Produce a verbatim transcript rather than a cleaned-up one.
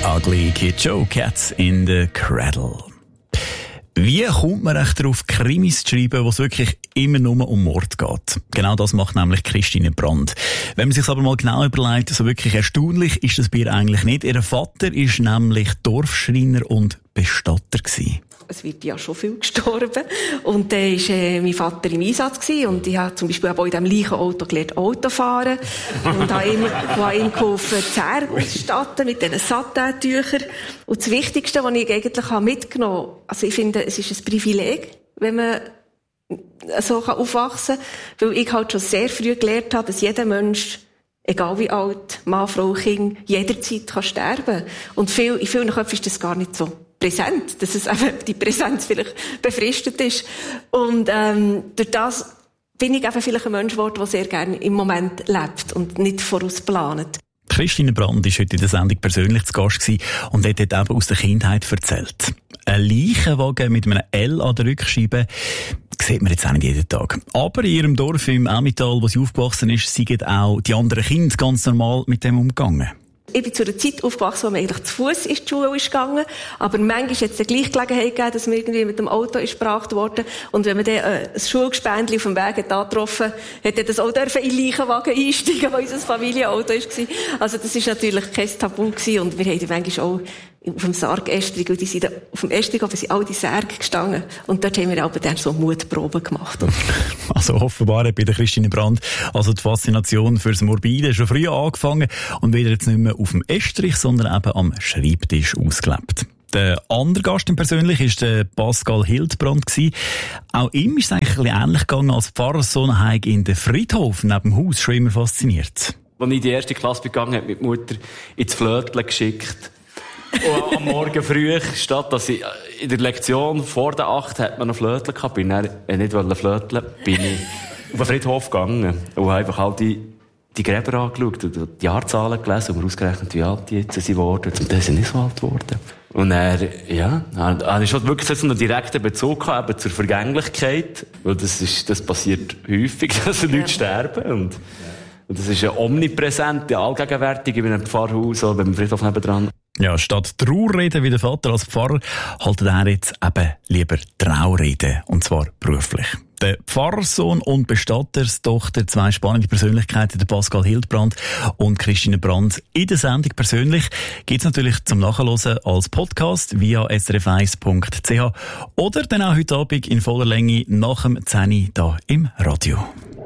Ugly Kid Joe, Cats in the Cradle. Wie kommt man echt darauf, Krimis zu schreiben, wo es wirklich immer nur um Mord geht? Genau das macht nämlich Christine Brand. Wenn man sich aber mal genau überlegt, so wirklich erstaunlich ist das bei ihr eigentlich nicht. Ihr Vater ist nämlich Dorfschreiner und Bestatter gewesen. Es wird ja schon viel gestorben. Und dann war äh, mein Vater im Einsatz gewesen. Und ich habe zum Beispiel auch in diesem gleichen Auto gelernt, Auto fahren. Und habe ihm, habe ihm geholfen, die Zähre auszustatten mit diesen Satin-Tüchern. Und das Wichtigste, was ich eigentlich mitgenommen habe, also ich finde, es ist ein Privileg, wenn man so aufwachsen kann. Weil ich halt schon sehr früh gelernt habe, dass jeder Mensch, egal wie alt, Mann, Frau, Kind, jederzeit kann sterben. Und viel, in vielen Köpfen ist das gar nicht so präsent, dass es eben die Präsenz vielleicht befristet ist. Und ähm, durch das bin ich eben vielleicht ein Mensch geworden, der sehr gerne im Moment lebt und nicht vorausplant. Christine Brand war heute in der Sendung persönlich zu Gast gewesen und hat dort eben aus der Kindheit erzählt. Ein Leichenwagen mit einem L an der Rückscheibe sieht man jetzt auch nicht jeden Tag. Aber in ihrem Dorf im Emmental, wo sie aufgewachsen ist, sind auch die anderen Kinder ganz normal mit dem umgegangen. Ich bin zu einer Zeit aufgewachsen, wo man eigentlich zu Fuß in die Schule ist gegangen. Aber manchmal hat es eine Gleichgelegenheit gegeben, dass man irgendwie mit dem Auto ist gebracht worden. Und wenn man dann äh, ein Schulgespendli auf dem Weg hat angetroffen, hat er das auch dürfen in den Leichenwagen einsteigen, weil unser Familienauto war. Also das war natürlich kein Tabu gewesen. Und wir haben dann manchmal auch auf dem Sargästrig, und die sind auf dem Ästrig, aber sind all die Särge gestanden. Und dort haben wir aber dann so Mutproben gemacht. Also offenbar hat bei der Christine Brand also die Faszination fürs Morbide schon früh angefangen und wieder jetzt nicht mehr auf dem Estrich, sondern eben am Schreibtisch ausgelebt. Der andere Gast im persönlich war der Pascal Hildbrand. Auch ihm ist es eigentlich ein bisschen ähnlich gegangen als Pfarrerssohn heim in den Friedhof neben dem Haus. Schon immer fasziniert. Als ich in die erste Klasse begangen habe, hat die Mutter ins Flötchen geschickt. Und am Morgen früh, statt dass ich in der Lektion vor der acht hat man noch Flötchen gehabt, bin ich nicht Flötchen, bin ich auf den Friedhof gegangen und habe einfach all die, die Gräber angeschaut und die Jahrzahlen gelesen und mir ausgerechnet, wie alt die jetzt sind worden. Und dann sind nicht so alt geworden. Und er, ja, habe ich schon wirklich so einen direkten Bezug gehabt, eben zur Vergänglichkeit, weil das ist, das passiert häufig, dass Leute sterben und, und das ist ja omnipräsent, allgegenwärtig in einem Pfarrhaus oder beim Friedhof nebendran. Ja, statt Trauerreden wie der Vater als Pfarrer, haltet er jetzt eben lieber Traureden. Und zwar beruflich. Der Pfarrersohn und Bestatterstochter, zwei spannende Persönlichkeiten, der Pascal Hildbrand und Christine Brand. In der Sendung persönlich gibt's natürlich zum Nachhören als Podcast via s r f eins punkt c h oder dann auch heute Abend in voller Länge nach dem zehn Uhr hier im Radio.